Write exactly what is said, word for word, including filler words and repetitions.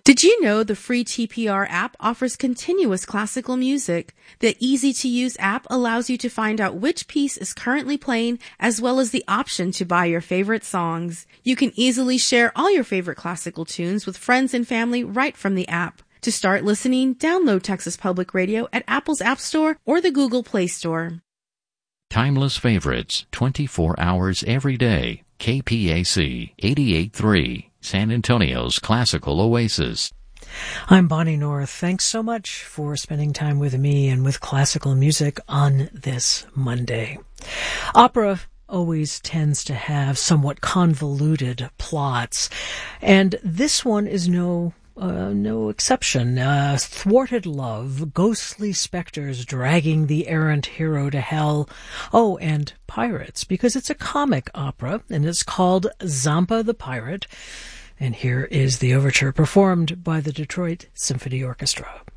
Did you know the free T P R app offers continuous classical music? The easy-to-use app allows you to find out which piece is currently playing, as well as the option to buy your favorite songs. You can easily share all your favorite classical tunes with friends and family right from the app. To start listening, download Texas Public Radio at Apple's App Store or the Google Play Store. Timeless favorites, twenty-four hours every day. K P A C eighty-eight point three, San Antonio's classical oasis. I'm Bonnie North. Thanks so much for spending time with me and with classical music on this Monday. Opera always tends to have somewhat convoluted plots, and this one is no Uh, no exception. Uh, thwarted love, ghostly specters dragging the errant hero to hell. Oh, and pirates, because it's a comic opera, and it's called Zampa the Pirate. And here is the overture performed by the Detroit Symphony Orchestra.